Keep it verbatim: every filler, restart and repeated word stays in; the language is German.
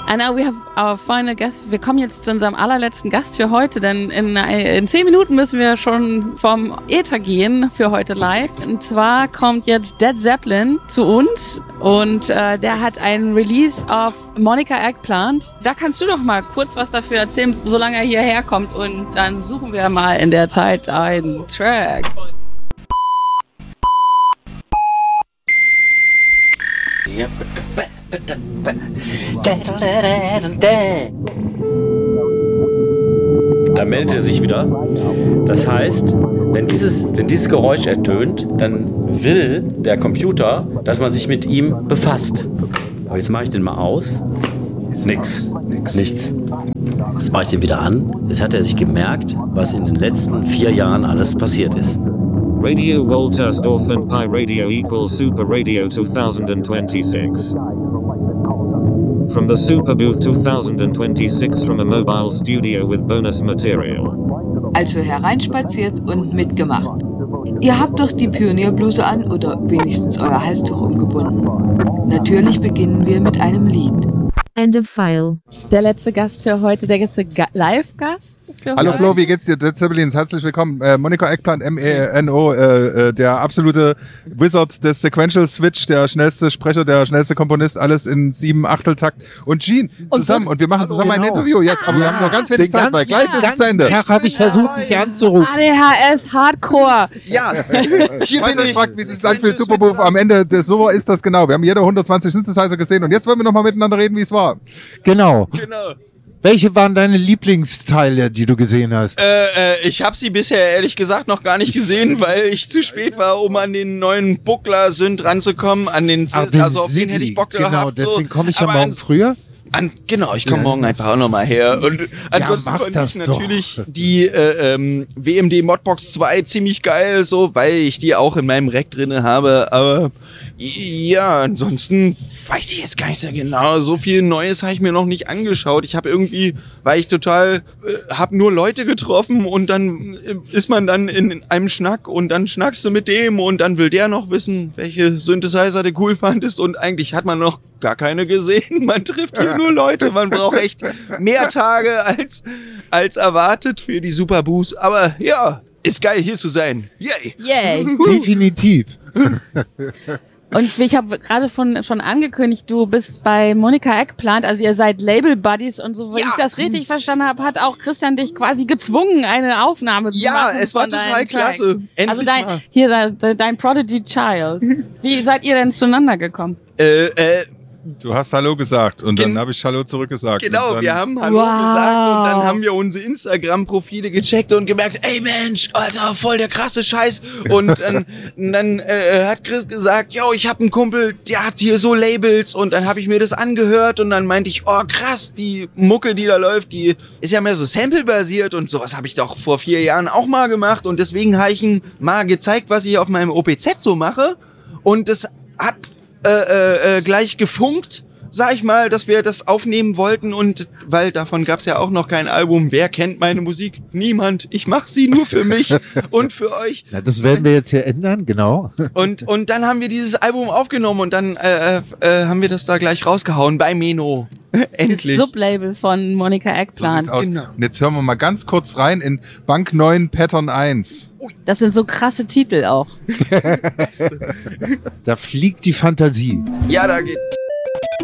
And now we have our final guest. Wir kommen jetzt zu unserem allerletzten Gast für heute, denn in, in zehn Minuten müssen wir schon vom Äther gehen für heute live. Und zwar kommt jetzt Dead Zeppelin zu uns und äh, der hat einen Release auf Monica Eggplant. Da kannst du doch mal kurz was dafür erzählen, solange er hierher kommt, und dann suchen wir mal in der Zeit einen Track. Da meldet er sich wieder. Das heißt, wenn dieses, wenn dieses Geräusch ertönt, dann will der Computer, dass man sich mit ihm befasst. Aber jetzt mache ich den mal aus. Nix. Nichts. Jetzt mache ich den wieder an. Jetzt hat er sich gemerkt, was in den letzten vier Jahren alles passiert ist. Radio Woltersdorf and Pi Radio equals Super Radio twenty twenty-six. From the Super Booth twenty twenty-six from a mobile studio with bonus material. Also hereinspaziert und mitgemacht. Ihr habt doch die Pionierbluse an oder wenigstens euer Halstuch umgebunden. Natürlich beginnen wir mit einem Lied. End of file. Der letzte Gast für heute, der letzte Ga- Live-Gast für Hallo heute. Flo, wie geht's dir? Dead Zeppelins, herzlich willkommen. Äh, Monica Eggplant, M E N O, äh, äh, der absolute Wizard des Sequential Switch, der schnellste Sprecher, der schnellste Komponist, alles in sieben Achteltakt. Und Gene zusammen. Und, und wir machen zusammen genau. ein Interview jetzt, aber ja. wir haben noch ganz wenig Den Zeit, weil gleich ist es zu Ende. Tag habe ich versucht, dich anzurufen. A D H S Hardcore. Ja, hier Falls bin euch ich. fragt, wie es sich sagt für Superbooth, am Ende des so ist das genau. Wir haben jeder hundertzwanzig Synthesizer gesehen und jetzt wollen wir noch mal miteinander reden, wie es war. Genau. Genau. Welche waren deine Lieblingsteile, die du gesehen hast? Äh, äh, ich habe sie bisher ehrlich gesagt noch gar nicht gesehen, weil ich zu spät war, um an den neuen Buckler-Synth ranzukommen. An den, Ach, den also auf den hätte ich Bock Genau, gehabt. deswegen so. komme ich ja Aber morgen ans- früher. An, genau, ich komme Ja. morgen einfach auch nochmal her. Und ansonsten mach fand das ich doch. natürlich die äh, ähm, W M D Modbox zwei ziemlich geil, so, weil ich die auch in meinem Rack drinne habe. Aber ja, ansonsten weiß ich jetzt gar nicht sehr genau. So viel Neues habe ich mir noch nicht angeschaut. Ich habe irgendwie, weil ich total, äh, habe nur Leute getroffen und dann äh, ist man dann in, in einem Schnack und dann schnackst du mit dem und dann will der noch wissen, welche Synthesizer du cool fandest und eigentlich hat man noch gar keine gesehen. Man trifft hier nur Leute. Man braucht echt mehr Tage als, als erwartet für die Superboost. Aber ja, ist geil hier zu sein. Yay! Yay. Definitiv. Und ich habe gerade von schon angekündigt, du bist bei Monica Eggplant, also ihr seid Label Buddies und so, wenn Ja. ich das richtig verstanden habe, hat auch Christian dich quasi gezwungen, eine Aufnahme zu Ja, machen. es war von total deinem Track. klasse. Endlich Also dein, mal. hier dein, dein Prodigy Child. Wie seid ihr denn zueinander gekommen? Äh, äh, Du hast Hallo gesagt und Gen- dann habe ich Hallo zurückgesagt. Und Genau, dann, wir haben Hallo Wow. gesagt und dann haben wir unsere Instagram-Profile gecheckt und gemerkt, ey Mensch, Alter, voll der krasse Scheiß. Und dann, dann äh, hat Chris gesagt, yo, ich hab einen Kumpel, der hat hier so Labels und dann habe ich mir das angehört und dann meinte ich, oh krass, die Mucke, die da läuft, die ist ja mehr so Sample-basiert und sowas habe ich doch vor vier Jahren auch mal gemacht und deswegen habe ich ihm mal gezeigt, was ich auf meinem O P Z so mache und das hat äh, äh, äh, gleich gefunkt, sag ich mal, dass wir das aufnehmen wollten und weil davon gab's ja auch noch kein Album. Wer kennt meine Musik? Niemand. Ich mach sie nur für mich und für euch. Na, das werden wir jetzt hier ändern, genau. Und und dann haben wir dieses Album aufgenommen und dann äh, äh, haben wir das da gleich rausgehauen bei Meno. Das Endlich. Sublabel von Monica so Eggplant. sieht's aus. Genau. Und jetzt hören wir mal ganz kurz rein in Bank neun Pattern eins. Das sind so krasse Titel auch. Da fliegt die Fantasie. Ja, da geht's.